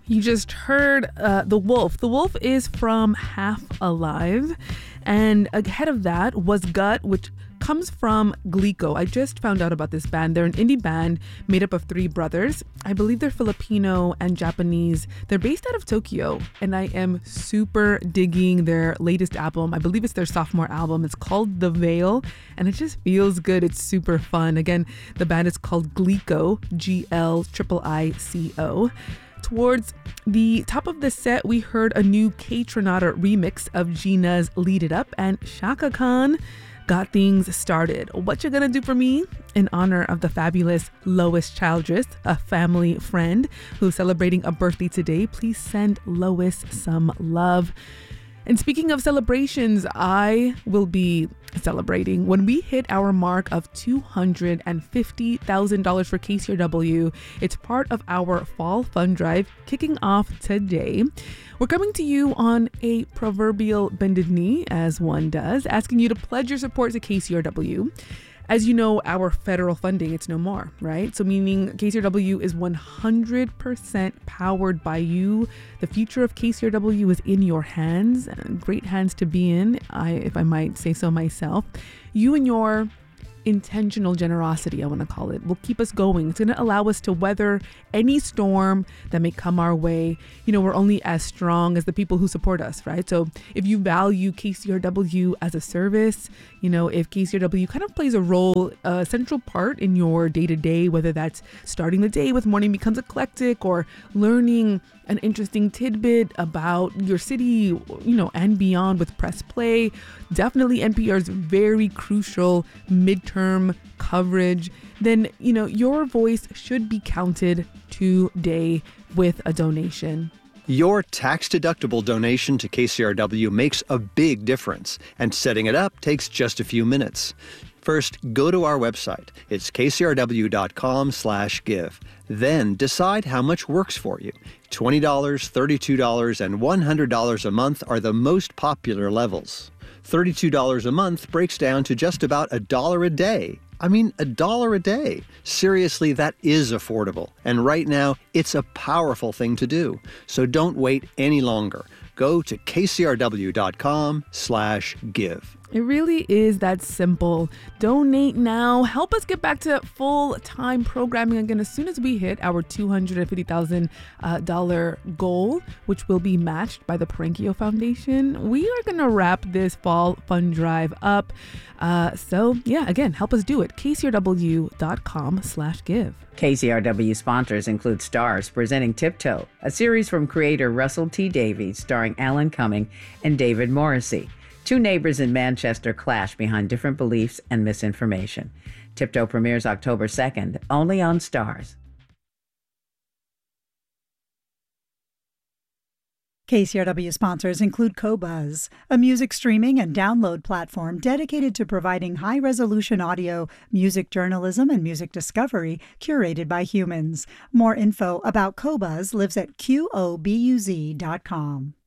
You just heard The Wolf. The Wolf is from Half Alive. And ahead of that was Gut, which comes from Glico. I just found out about this band. They're an indie band made up of three brothers. I believe they're Filipino and Japanese. They're based out of Tokyo, and I am super digging their latest album. I believe it's their sophomore album. It's called The Veil, and it just feels good. It's super fun. Again, the band is called Glico, Gliico. Towards the top of the set, we heard a new Kaytranada remix of Gina's Lead It Up, and Shaka Khan got things started. What You Gonna Do For Me? In honor of the fabulous Lois Childress, a family friend who's celebrating a birthday today. Please send Lois some love. And speaking of celebrations, I will be celebrating when we hit our mark of $250,000 for KCRW. It's part of our fall fund drive kicking off today. We're coming to you on a proverbial bended knee, as one does, asking you to pledge your support to KCRW. As you know, our federal funding, it's no more, right? So meaning KCRW is 100% powered by you. The future of KCRW is in your hands, great hands to be in, if I might say so myself. You and your intentional generosity, I want to call it, will keep us going. It's going to allow us to weather any storm that may come our way. You know, we're only as strong as the people who support us, right? So if you value KCRW as a service, you know, if KCRW kind of plays a role, a central part in your day-to-day, whether that's starting the day with Morning Becomes Eclectic or learning an interesting tidbit about your city, you know, and beyond with Press Play, definitely NPR's very crucial midterm coverage, then, you know, your voice should be counted today with a donation. Your tax-deductible donation to KCRW makes a big difference, and setting it up takes just a few minutes. First, go to our website. It's kcrw.com/give. Then decide how much works for you. $20, $32, and $100 a month are the most popular levels. $32 a month breaks down to just about $1 a day. I mean, $1 a day. Seriously, that is affordable. And right now, it's a powerful thing to do. So don't wait any longer. Go to kcrw.com/give. It really is that simple. Donate now. Help us get back to full-time programming again as soon as we hit our $250,000 goal, which will be matched by the Parenkio Foundation. We are going to wrap this fall fund drive up. So, yeah, again, help us do it. kcrw.com/give. KCRW sponsors include Stars presenting Tiptoe, a series from creator Russell T. Davies starring Alan Cumming and David Morrissey. Two neighbors in Manchester clash behind different beliefs and misinformation. Tiptoe premieres October 2nd, only on Stars. KCRW sponsors include Qobuz, a music streaming and download platform dedicated to providing high-resolution audio, music journalism, and music discovery curated by humans. More info about Qobuz lives at qobuz.com.